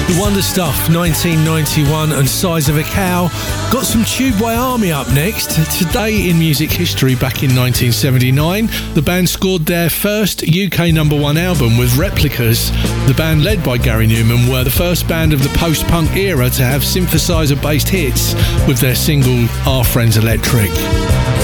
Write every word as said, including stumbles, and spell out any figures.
The Wonder Stuff, nineteen ninety-one, and Size of a Cow. Got some Tubeway Army up next. Today in music history, back in nineteen seventy-nine, the band scored their first U K number one album with Replicas. The band, led by Gary Newman, were the first band of the post-punk era to have synthesizer-based hits with their single Our Friends Electric.